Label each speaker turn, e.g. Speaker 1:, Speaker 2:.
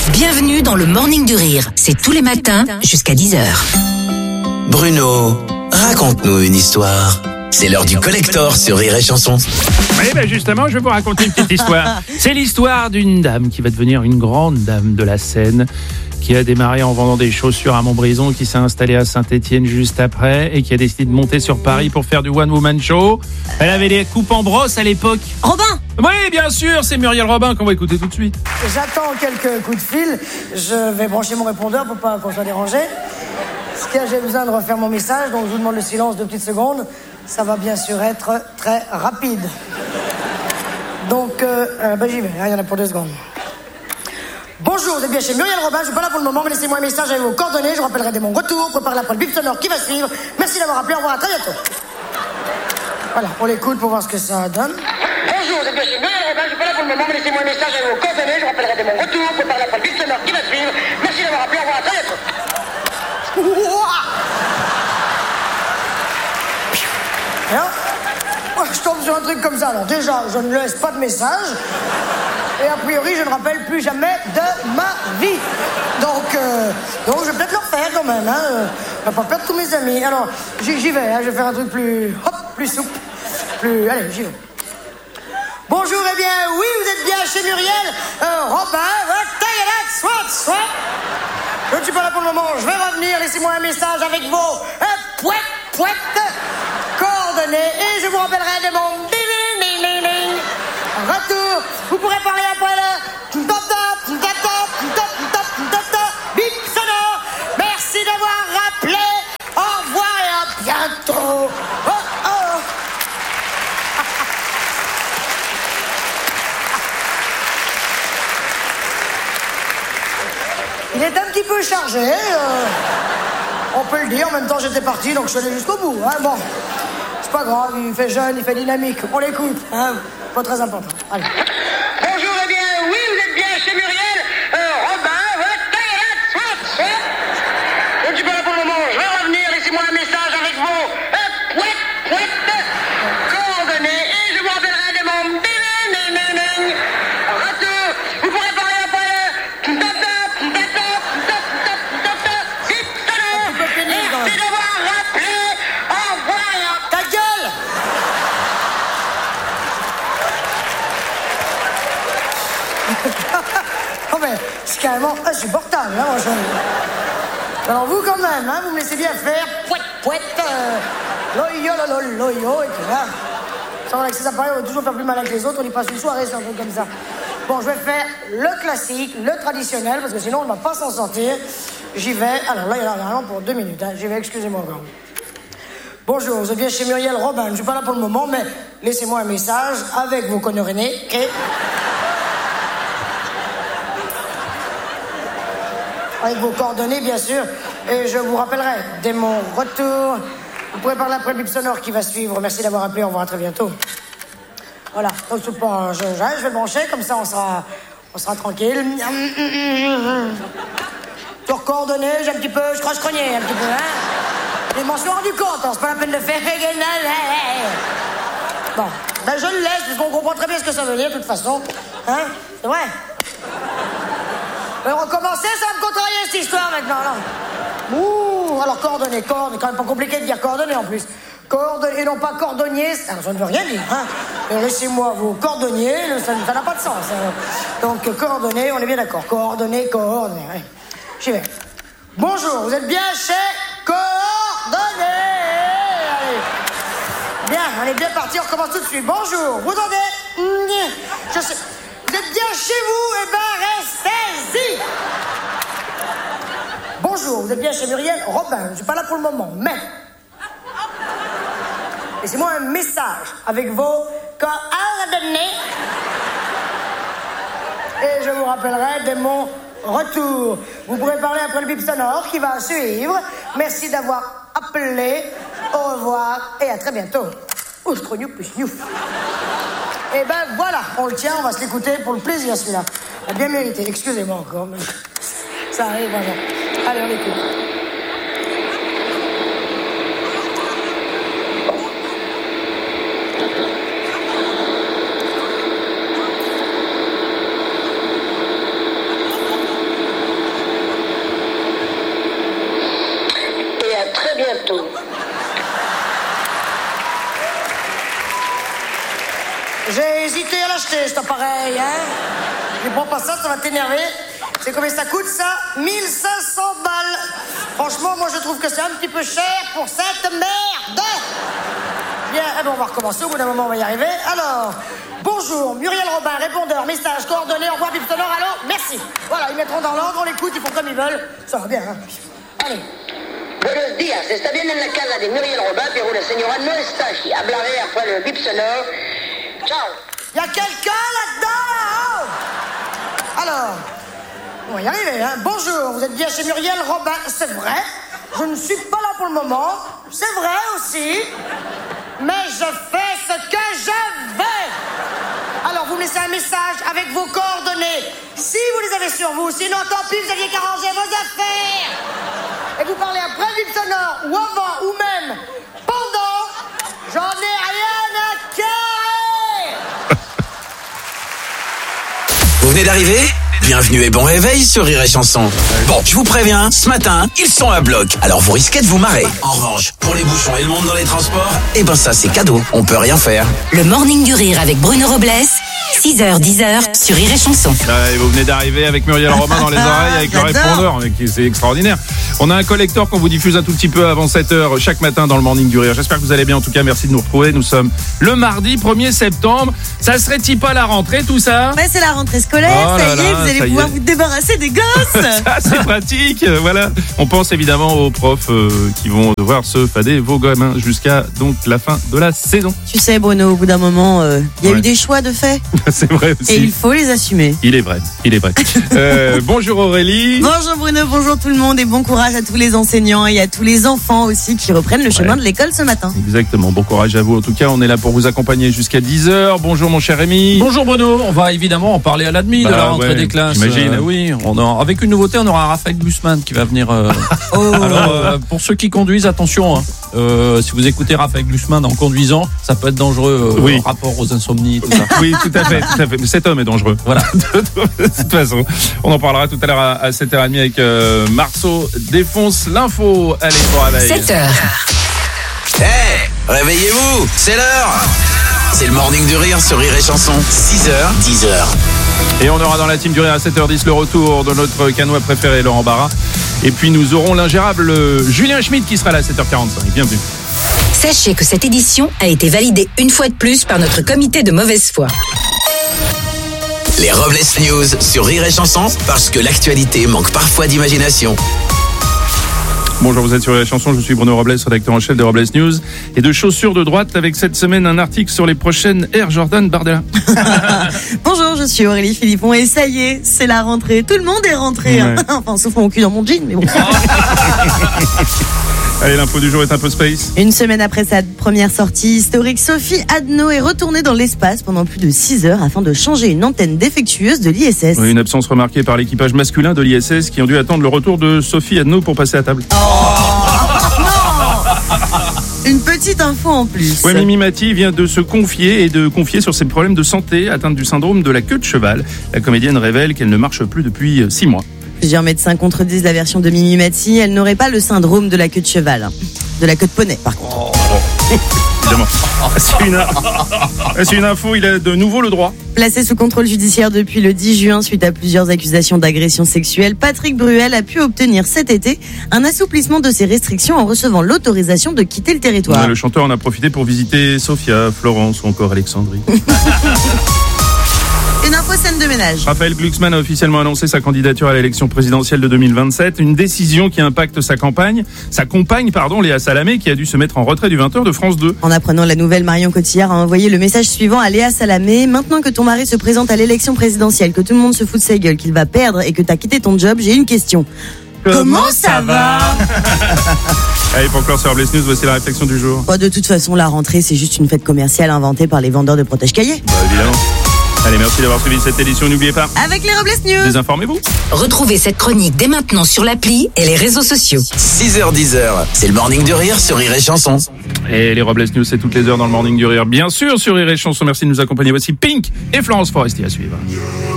Speaker 1: Bienvenue dans le Morning du Rire. C'est tous les matins jusqu'à 10h.
Speaker 2: Bruno, raconte-nous une histoire. C'est l'heure du collector sur Rire et Chanson.
Speaker 3: Oui, ben justement, je vais vous raconter une petite histoire. C'est l'histoire d'une dame qui va devenir une grande dame de la Seine, qui a démarré en vendant des chaussures à Montbrison, qui s'est installée à Saint-Étienne juste après et qui a décidé de monter sur Paris pour faire du one-woman show. Elle avait les coupes en brosse à l'époque.
Speaker 1: Robin!
Speaker 3: Oui, bien sûr, c'est Muriel Robin qu'on va écouter tout de suite.
Speaker 4: J'attends quelques coups de fil. Je vais brancher mon répondeur pour pas qu'on soit dérangé. Parce que j'ai besoin de refaire mon message, donc je vous demande le silence 2 petites secondes. Ça va bien sûr être très rapide. Donc, j'y vais, il y en a pour 2 secondes. Bonjour, vous êtes bien chez Muriel Robin, je suis pas là pour le moment, mais laissez-moi un message avec vos coordonnées, je vous rappellerai dès mon retour, préparez la le bip sonore qui va suivre. Merci d'avoir appelé, au revoir, à très bientôt. Voilà, on l'écoute pour voir ce que ça donne. Bonjour, vous êtes bien chez Muriel Robin, je suis pas là pour le moment, mais laissez-moi un message avec vos coordonnées, je vous rappellerai dès mon retour, préparez la le bip sonore qui va suivre. Merci d'avoir appelé, au revoir, à très bientôt. Hein? Je tombe sur un truc comme ça. Alors déjà, je ne laisse pas de message. Et a priori, je ne rappelle plus jamais de ma vie. Donc je vais peut-être le refaire quand même. Je vais pas perdre tous mes amis. Alors, j'y vais. Je vais faire un truc plus souple. Allez, j'y vais. Bonjour, eh bien, oui, vous êtes bien chez Muriel Robin. Soit. Je ne suis pas là pour le moment. Je vais revenir. Laissez-moi un message avec vos coordonnées et je vous rappellerai de mon retour. Vous pourrez parler après le bip sonore. Merci d'avoir rappelé. Au revoir et à bientôt. Il est un petit peu chargé. On peut le dire. En même temps, j'étais parti, donc je suis allé jusqu'au bout. Bon. Pas grave, il fait jeune, il fait dynamique. On l'écoute, pas très important. Allez. Bonjour, eh bien, oui, vous êtes bien chez Muriel Robin, je ne suis pas là pour le moment, je vais revenir, laissez-moi un message avec vos coordonnées et je vous rappellerai de mon retour. Vous pourrez parler après le bip sonore. Merci d'avoir rappelé. Au revoir. Ta gueule! Oh mais c'est carrément insupportable, hein, moi, Alors vous quand même, vous me laissez bien faire loyo, et puis là, ça avec ces appareils, on va toujours faire plus malin que les autres, on y passe une soirée sur un truc comme ça. Bon, je vais faire le classique, le traditionnel, parce que sinon on ne va pas s'en sortir. J'y vais, alors là, il y en a vraiment pour 2 minutes, j'y vais, excusez-moi encore. Bonjour, vous êtes bien chez Muriel Robin, je ne suis pas là pour le moment, mais laissez-moi un message avec vos coordonnées, ok? Avec vos coordonnées, bien sûr, et je vous rappellerai dès mon retour. Vous pourrez parler après le bip sonore qui va suivre. Merci d'avoir appelé, au revoir, à très bientôt. Voilà, donc je vais le brancher, comme ça on sera tranquille. Sur coordonnées, j'ai un petit peu, je croche-crogné un petit peu, Et je m'en suis rendu compte, c'est pas la peine de faire. Bon, ben je le laisse, parce qu'on comprend très bien ce que ça veut dire, de toute façon. C'est vrai. On recommencer, ça va me contrarier cette histoire maintenant, là. Alors coordonnées, quand même pas compliqué de dire coordonnées en plus. Coordonnées, et non pas cordonnier, ça ne veut rien dire, Et laissez-moi vos cordonniers, ça n'a pas de sens. Donc coordonnées, on est bien d'accord. Coordonnées, ouais. J'y vais. Bonjour, vous êtes bien chez Coordonnées. Allez. Bien, on est bien parti, on recommence tout de suite. Bonjour, vous entendez? Je sais. Vous êtes bien chez vous, eh ben restez-y. Bonjour, vous êtes bien chez Muriel Robin, je ne suis pas là pour le moment, mais... Laissez-moi un message avec vos coordonnées. Et je vous rappellerai dès mon retour. Vous pourrez parler après le bip sonore qui va suivre. Merci d'avoir appelé. Au revoir et à très bientôt. Ouf, trop plus ouf. Et ben voilà, on le tient, on va se l'écouter pour le plaisir celui-là. Il a bien mérité, excusez-moi encore, mais ça arrive vraiment. Allez, on l'écoute. l'acheter, cet appareil, hein. Ne prends pas ça va t'énerver. C'est combien ça coûte, ça? 1500 balles. Franchement, moi, je trouve que c'est un petit peu cher pour cette merde. Bien, on va recommencer. Au bout d'un moment, on va y arriver. Alors, bonjour, Muriel Robin, répondeur, message, coordonnées, au revoir, bip sonore, allô, merci. Voilà, ils mettront dans l'ordre, on l'écoute, ils font comme ils veulent. Ça va bien, hein. Allez.
Speaker 5: Buenos días, está bien en la casa de Muriel Robin, pero la señora no está aquí. Hablaré après le bip sonore. Ciao.
Speaker 4: Y a quelqu'un là-dedans, là-haut? Alors, on va y arriver, hein. Bonjour, vous êtes bien chez Muriel Robin, c'est vrai. Je ne suis pas là pour le moment, c'est vrai aussi. Mais je fais ce que je veux. Alors, vous me laissez un message avec vos coordonnées. Si vous les avez sur vous, sinon tant pis, vous aviez qu'à ranger vos affaires. Et vous parlez après le bip sonore, ou avant, ou même pendant, j'en ai rien à carrer.
Speaker 2: Vous venez d'arriver ? Bienvenue et bon réveil sur Rire et Chanson. Bon, je vous préviens, ce matin, ils sont à bloc. Alors vous risquez de vous marrer. En revanche, pour les bouchons et le monde dans les transports, eh ben ça c'est cadeau, on peut rien faire.
Speaker 1: Le Morning du Rire avec Bruno Robles, 6h, 10h sur Rire et Chanson.
Speaker 3: Ouais, vous venez d'arriver avec Muriel Robin dans les oreilles avec le répondeur, c'est extraordinaire. On a un collector qu'on vous diffuse un tout petit peu avant 7h chaque matin dans le Morning du Rire. J'espère que vous allez bien, en tout cas merci de nous retrouver. Nous sommes le mardi 1er septembre. Ça serait-il pas la rentrée tout ça?
Speaker 6: Ouais, c'est la rentrée scolaire, ça y est, vous allez pouvoir vous débarrasser des gosses.
Speaker 3: Ça c'est pratique, voilà. On pense évidemment aux profs qui vont devoir se fader vos gamins jusqu'à donc la fin de la saison.
Speaker 6: Tu sais Bruno, au bout d'un moment, il y a eu des choix de fait.
Speaker 3: C'est vrai aussi.
Speaker 6: Et il faut les assumer.
Speaker 3: Il est vrai. Bonjour Aurélie.
Speaker 6: Bonjour Bruno, bonjour tout le monde et bon courage à tous les enseignants et à tous les enfants aussi qui reprennent le chemin de l'école ce matin.
Speaker 3: Exactement, bon courage à vous. En tout cas, on est là pour vous accompagner jusqu'à 10h. Bonjour mon cher Rémi.
Speaker 7: Bonjour Bruno, on va évidemment en parler à l'admi de la rentrée des classes.
Speaker 3: J'imagine.
Speaker 7: Oui, avec une nouveauté, on aura Raphaël Glucksmann qui va venir. Alors, pour ceux qui conduisent, attention, hein, si vous écoutez Raphaël Glucksmann en conduisant, ça peut être dangereux en rapport aux insomnies, tout ça.
Speaker 3: Oui, tout à fait. Mais cet homme est dangereux. Voilà. De toute façon, on en parlera tout à l'heure à 7h30 avec Marceau défonce l'info. Allez, pour réveil.
Speaker 1: 7h.
Speaker 2: Réveillez-vous, c'est l'heure. C'est le Morning du Rire sur Rire et Chanson. 6h, 10h.
Speaker 3: Et on aura dans la team du Rire à 7h10 le retour de notre canois préféré, Laurent Barra. Et puis nous aurons l'ingérable Julien Schmitt qui sera là à 7h45. Bienvenue.
Speaker 1: Sachez que cette édition a été validée une fois de plus par notre comité de mauvaise foi.
Speaker 2: Les Robles News sur Rire et Chanson, parce que l'actualité manque parfois d'imagination.
Speaker 3: Bonjour, vous êtes sur Rire et Chanson, je suis Bruno Robles, rédacteur en chef des Robles News. Et de chaussures de droite avec cette semaine un article sur les prochaines Air Jordan Bardella.
Speaker 6: Bonjour, je suis Aurélie Philippon et ça y est, c'est la rentrée. Tout le monde est rentré. Ouais. Enfin, sauf mon cul dans mon jean, mais bon.
Speaker 3: Allez, l'info du jour est un peu space.
Speaker 6: Une semaine après sa première sortie historique, Sophie Adno est retournée dans l'espace pendant plus de 6 heures afin de changer une antenne défectueuse de l'ISS.
Speaker 3: Oui, une absence remarquée par l'équipage masculin de l'ISS qui ont dû attendre le retour de Sophie Adno pour passer à table.
Speaker 6: Une petite info en plus.
Speaker 3: Oui, Mimi Mati vient de se confier sur ses problèmes de santé, atteinte du syndrome de la queue de cheval. La comédienne révèle qu'elle ne marche plus depuis 6 mois.
Speaker 6: Plusieurs médecins contredisent la version de Mimi Mati. Elle n'aurait pas le syndrome de la queue de cheval. De la queue de poney, par contre.
Speaker 3: Évidemment. C'est une info, il a de nouveau le droit.
Speaker 6: Placé sous contrôle judiciaire depuis le 10 juin suite à plusieurs accusations d'agression sexuelle, Patrick Bruel a pu obtenir cet été un assouplissement de ses restrictions en recevant l'autorisation de quitter le territoire.
Speaker 3: Le chanteur en a profité pour visiter Sofia, Florence ou encore Alexandrie.
Speaker 6: Une info scène de ménage.
Speaker 3: Raphaël Glucksmann a officiellement annoncé sa candidature à l'élection présidentielle de 2027. Une décision qui impacte sa compagne, Léa Salamé, qui a dû se mettre en retrait du 20h de France 2.
Speaker 6: En apprenant la nouvelle, Marion Cotillard a envoyé le message suivant à Léa Salamé. Maintenant que ton mari se présente à l'élection présidentielle, que tout le monde se fout de sa gueule, qu'il va perdre et que t'as quitté ton job, j'ai une question. Comment ça va?
Speaker 3: Allez, pour clore sur Robles News, voici la réflexion du jour.
Speaker 6: De toute façon, la rentrée, c'est juste une fête commerciale inventée par les vendeurs de protège-cahiers.
Speaker 3: Évidemment. Allez, merci d'avoir suivi cette édition. N'oubliez pas,
Speaker 6: avec les Robles News,
Speaker 3: désinformez-vous.
Speaker 1: Retrouvez cette chronique dès maintenant sur l'appli et les réseaux sociaux.
Speaker 2: 6h, 10h, c'est le Morning du Rire sur Rire et Chanson.
Speaker 3: Et les Robles News, c'est toutes les heures dans le Morning du Rire. Bien sûr, sur Rire et Chanson. Merci de nous accompagner. Voici Pink et Florence Foresti à suivre.